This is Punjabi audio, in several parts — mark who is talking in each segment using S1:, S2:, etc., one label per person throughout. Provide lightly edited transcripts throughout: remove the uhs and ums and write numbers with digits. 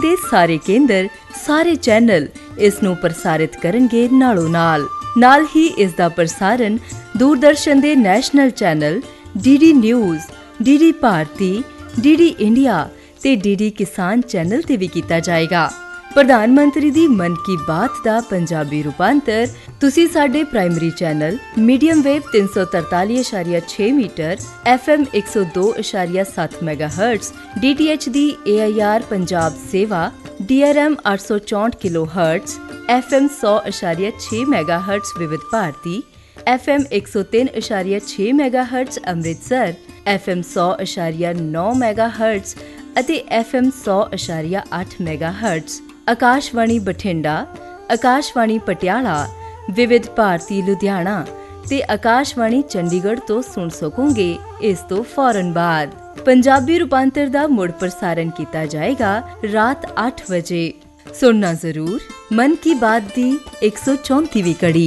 S1: ਦੇ ਸਾਰੇ ਕੇਂਦਰ, ਸਾਰੇ ਚੈਨਲ ਇਸ ਨੂੰ ਪ੍ਰਸਾਰਿਤ ਕਰਨਗੇ ਨਾਲ ਹੀ ਇਸ ਦਾ ਪ੍ਰਸਾਰਣ ਦੂਰਦਰਸ਼ਨ ਦੇ national channel DD news, DD ਭਾਰਤੀ, ਡੀਡੀ ਇੰਡੀਆ ਤੇ ਡੀਡੀ ਕਿਸਾਨ ਚੈਨਲ ਤੇ ਵੀ ਕੀਤਾ ਜਾਏਗਾ। ਪ੍ਰਧਾਨ ਮੰਤਰੀ ਦੀ ਮਨ ਕੀ ਬਾਤ ਦਾ ਪੰਜਾਬੀ ਰੂਪਾਂਤਰ ਤੁਸੀਂ ਸਾਡੇ primary channel medium wave 343.6 metre, FM 102.7 ਮੈਗਾਹਰਟਜ਼, DTH ਦੀ AIR ਪੰਜਾਬ ਸੇਵਾ, DRM 864 ਕਿਲੋਹਰਟਜ਼, FM 100.6 ਮੈਗਾਹਰਟਜ਼ ਵਿਵਿਧ ਭਾਰਤੀ, FM 103.6 ਮੈਗਾਹਰਟਜ਼ ਅੰਮ੍ਰਿਤਸਰ, FM 100.9 ਮੈਗਾਹਰਟਜ਼ ਅਤੇ FM 100.8 ਮੈਗਾਹਰਟਜ਼। ਆਕਾਸ਼ਵਾਣੀ ਬਠਿੰਡਾ, ਆਕਾਸ਼ਵਾਣੀ ਪਟਿਆਲਾ, ਵਿਵਿਧ ਭਾਰਤੀ ਲੁਧਿਆਣਾ ਤੇ ਆਕਾਸ਼ਵਾਣੀ ਚੰਡੀਗੜ੍ਹ ਤੋਂ ਸੁਣ ਸਕੋਗੇ। ਇਸ ਤੋਂ ਫੌਰਨ ਬਾਅਦ ਪੰਜਾਬੀ ਰੂਪਾਂਤਰ ਦਾ ਮੁੜ ਪ੍ਰਸਾਰਣ ਕੀਤਾ ਜਾਏਗਾ ਰਾਤ 8 ਵਜੇ। ਸੁਣਨਾ ਜ਼ਰੂਰ ਮਨ ਕੀ ਬਾਤ ਦੀ 134ਵੀਂ ਕੜੀ।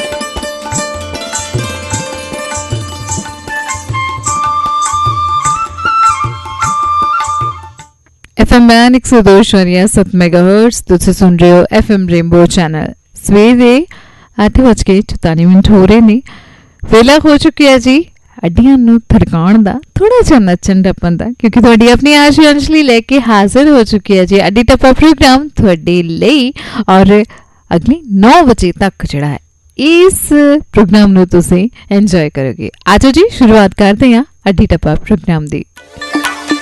S2: FM बैंड 102.7 मेगाहर्ट्ज तुसीं सुन रहे हो FM रेनबो चैनल। सवेरे 8:44 हो रहे ने, वेला हो चुकी है जी ਅੱਡੀਆਂ ਨੂੰ ਥੜਕਾਉਣ ਦਾ, ਥੋੜਾ ਜਿਹਾ ਨੱਚਣ ਟੱਪਣ ਦਾ, ਕਿਉਂਕਿ ਤੁਹਾਡੀ ਆਪਣੀ ਆਸ਼ੂ ਅੰਜਲੀ ਲੈ ਕੇ ਹਾਜ਼ਰ ਹੋ ਚੁੱਕੀ ਹੈ ਜੀ ਅੱਡੀ ਟੱਪਾ ਪ੍ਰੋਗਰਾਮ ਤੁਹਾਡੇ ਲਈ। ਔਰ ਅਗਲੀ 9 ਵਜੇ ਤੱਕ ਜਿਹੜਾ ਹੈ ਇਸ ਪ੍ਰੋਗਰਾਮ ਨੂੰ ਤੁਸੀਂ ਇੰਜੋਏ ਕਰੋਗੇ। ਆਜੋ ਜੀ ਸ਼ੁਰੂਆਤ ਕਰਦੇ ਹਾਂ ਅੱਡੀ ਟੱਪਾ ਪ੍ਰੋਗਰਾਮ ਦੀ।